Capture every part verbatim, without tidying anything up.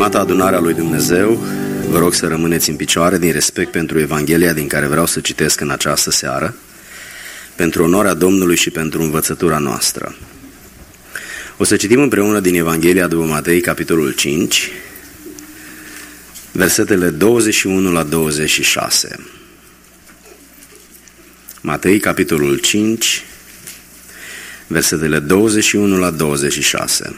Stimată adunare a lui Dumnezeu, vă rog să rămâneți în picioare din respect pentru Evanghelia din care vreau să citesc în această seară, pentru onoarea Domnului și pentru învățătura noastră. O să citim împreună din Evanghelia după Matei, capitolul cinci, versetele douăzeci și unu la douăzeci și șase. Matei, capitolul cinci, versetele douăzeci și unu la douăzeci și șase.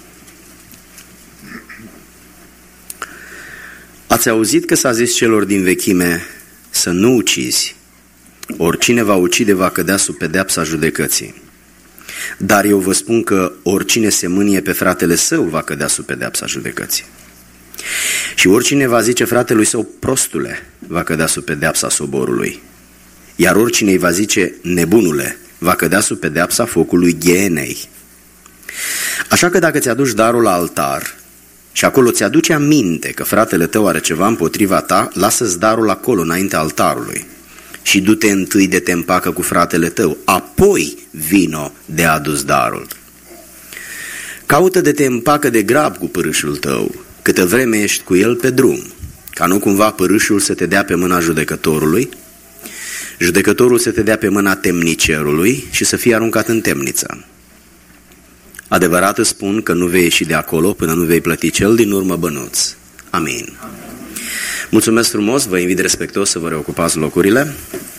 Ați auzit că s-a zis celor din vechime să nu ucizi, oricine va ucide va cădea sub pedeapsa judecății. Dar eu vă spun că oricine se mânie pe fratele său va cădea sub pedeapsa judecății. Și oricine va zice fratelui său prostule va cădea sub pedeapsa soborului. Iar oricine îi va zice nebunule va cădea sub pedeapsa focului ghenei. Așa că dacă ți-aduci darul la altar și acolo ți-aduce aminte că fratele tău are ceva împotriva ta, lasă-ți darul acolo înaintea altarului și du-te întâi de te împacă cu fratele tău, apoi vino de adus darul. Caută de te împacă de grab cu părâșul tău, câtă vreme ești cu el pe drum, ca nu cumva părâșul să te dea pe mâna judecătorului, judecătorul să te dea pe mâna temnicerului și să fie aruncat în temniță. Adevărat îți spun că nu vei ieși de acolo până nu vei plăti cel din urmă bănuț. Amin. Amin. Mulțumesc frumos, vă invit respectuos să vă reocupați locurile.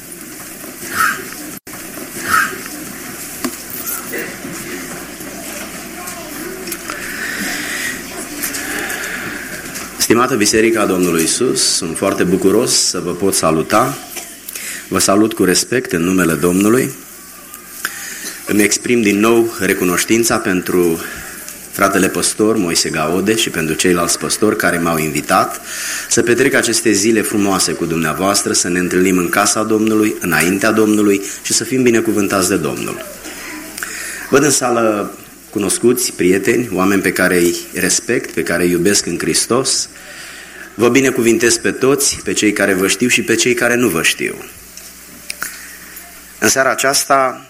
Stimată Biserica a Domnului Iisus, sunt foarte bucuros să vă pot saluta. Vă salut cu respect în numele Domnului. Îmi exprim din nou recunoștința pentru fratele păstor Moise Gaode și pentru ceilalți păstori care m-au invitat să petrec aceste zile frumoase cu dumneavoastră, să ne întâlnim în casa Domnului, înaintea Domnului și să fim binecuvântați de Domnul. Văd în sală cunoscuți, prieteni, oameni pe care îi respect, pe care îi iubesc în Hristos. Vă binecuvintez pe toți, pe cei care vă știu și pe cei care nu vă știu. În seara aceasta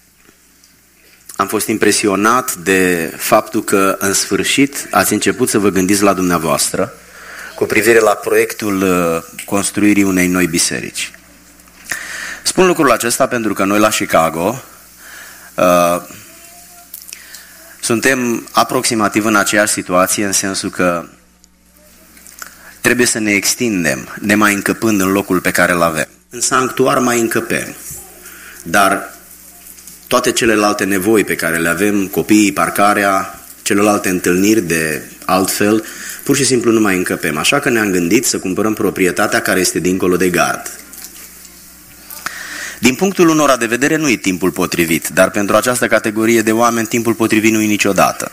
am fost impresionat de faptul că în sfârșit ați început să vă gândiți la dumneavoastră cu privire la proiectul construirii unei noi biserici. Spun lucrul acesta pentru că noi la Chicago uh, suntem aproximativ în aceeași situație, în sensul că trebuie să ne extindem, nemai încăpând în locul pe care îl avem. În sanctuar mai încăpem, dar toate celelalte nevoi pe care le avem, copiii, parcarea, celelalte întâlniri de altfel, pur și simplu nu mai încăpem. Așa că ne-am gândit să cumpărăm proprietatea care este dincolo de gard. Din punctul unora de vedere nu e timpul potrivit, dar pentru această categorie de oameni timpul potrivit nu e niciodată.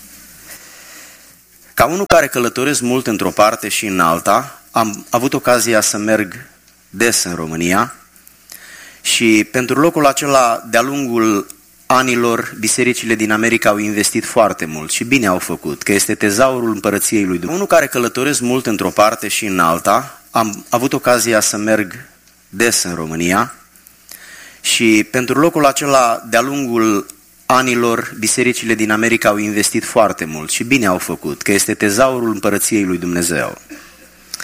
Ca unul care călătoresc mult într-o parte și în alta, am avut ocazia să merg des în România și pentru locul acela, de-a lungul anilor, bisericile din America au investit foarte mult și bine au făcut, că este tezaurul împărăției lui Dumnezeu. Unul care călătoresc mult într-o parte și în alta, am avut ocazia să merg des în România și pentru locul acela, de-a lungul anilor, bisericile din America au investit foarte mult și bine au făcut, că este tezaurul împărăției lui Dumnezeu.